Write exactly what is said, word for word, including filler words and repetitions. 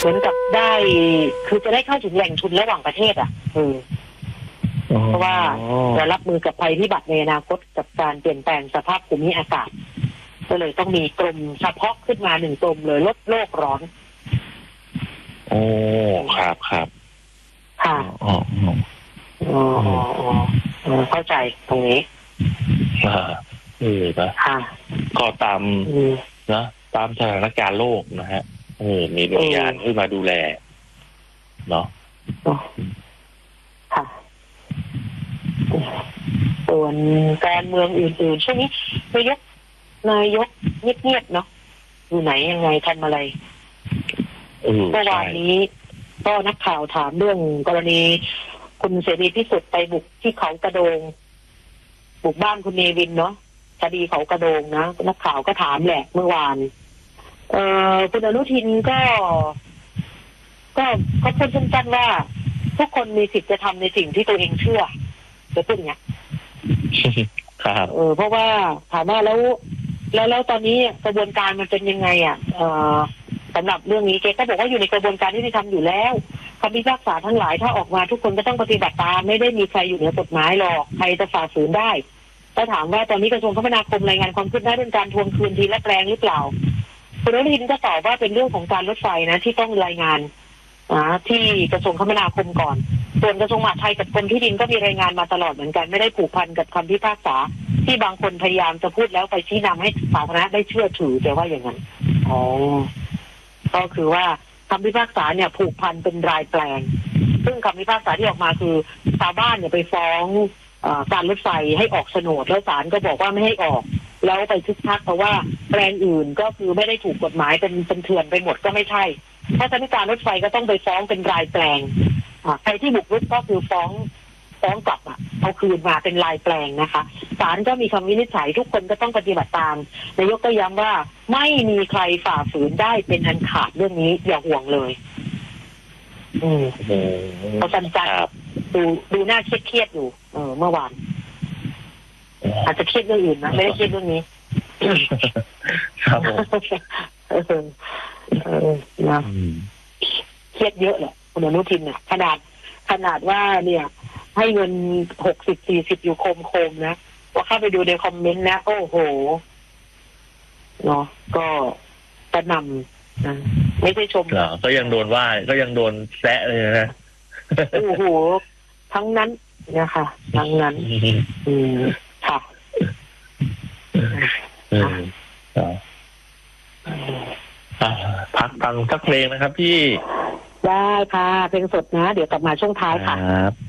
มือนกับได้คือจะได้เข้าถึงแหล่งทุนระหว่างประเทศอ่ะเออเพราะว่าจะรับมือกับภัยพิบัติในอนาคตกับการเปลี่ยนแปลงสภาพภูมิอากาศก็เลยต้องมีกรมเฉพาะขึ้นมาหนึ่งกรมเลยลดโลกร้อนโอ้ครับครับค่ะอ๋ออ๋ออ๋อเข้าใจตรงนี้อ่าเออนะก็ตามนะตามสถานการณ์โลกนะฮะเออมีหน่วยงานขึ้นมาดูแลเนาะค่ะส่วนการเมืองอื่นๆช่วงนี้นายกนายกเงียบๆเนาะอยู่ไหนยังไงทำอะไรเมื่อวานนี้ก็นักข่าวถามเรื่องกรณีคุณเสรีพิสุทธิ์ไปบุกที่เขากระโดงบุกบ้านคุณเนวินเนาะคดีเขากระโดงนะนักข่าวก็ถามแหละเมื่อวานเอ่อคุณอนุทินก็ก็ก็พูดสั้นๆว่าทุกคนมีสิทธิ์จะทำในสิ่งที่ตัวเองเชื่อจะพูดอย่างเงี้ยครับเออเพราะว่าถามว่าแล้วแล้วแล้วตอนนี้กระบวนการมันเป็นยังไงอ่ะเอ่อสำหรับเรื่องนี้แกก็บอกว่าอยู่ในกระบวนการที่ได้ทำอยู่แล้วคำพิพากษาทั้งหลายถ้าออกมาทุกคนก็ต้องปฏิบัติตามไม่ได้มีใครอยู่เหนือกฎหมายหรอกใครจะฝ่าฝืนได้ถ้าถามว่าตอนนี้กระทรวงคมนาคมรายงานความคืบหน้าเรื่องการทวงคืนทีละแปลงหรือเปล่าคุณอนุทินก็ตอบว่าเป็นเรื่องของการรถไฟนะที่ต้องรายงานอ่าที่กระทรวงคมนาคมก่อนส่วนกระทรวงมหาดไทยกับกรมที่ดินก็มีรายงานมาตลอดเหมือนกันไม่ได้ผูกพันกับคำพิพากษาที่บางคนพยายามจะพูดแล้วไปชี้นำให้สาธารณะได้เชื่อถือแต่ว่าอย่างนั้นอ๋อก็คือว่าคำพิพากษาเนี่ยผูกพันเป็นรายแปลงซึ่งคำพิพากษาที่ออกมาคือชาวบ้านเนี่ยไปฟ้องการรถไฟให้ออกโฉนดแล้วศาลก็บอกว่าไม่ให้ออกแล้วไปทึกทักเพราะว่าแปลงอื่นก็คือไม่ได้ถูกกฎหมายเป็นเป็นเถื่อนไปหมดก็ไม่ใช่เพราะฉะนั้นการรถไฟก็ต้องไปฟ้องเป็นรายแปลงใครที่บุกรุกก็คือฟ้องฟ้องกลับอ่ะเอาคืนมาเป็นรายแปลงนะคะศาลก็มีคำวินิจฉัยทุกคนก็ต้องปฏิบัติตามนายกก็ย้ำว่าไม่มีใครฝ่าฝืนได้เป็นอันขาดเรื่องนี้อย่าห่วงเลยอืมเขาสั้นๆดูดูน่าเครียดเครียดอยู่เออเมื่อวานอาจจะเครียดเรื่องอื่นนะไม่ได้เครียดเรื่องนี้ครับเออเออนะเครียดเยอะแหละคุณอนุทินเนี่ยขนาดขนาดว่าเนี่ยให้เงินหกสิบสี่สิบอยู่โคมโคมนะว่าเข้าไปดูในคอมเมนต์นะโอ้โหเนาะก็กระนำนะไม่ใช่ชมเหรอก็ยังโดนว่าก็ยังโดนแซะเลยนะโอ้โหทั้งนั้นนะคะทั้งนั้นอืมค่ะอืมอ่าพักฟังสักเพลงนะครับพี่ได้ค่ะเพลงสดนะเดี๋ยวกลับมาช่วงท้ายค่ะครับ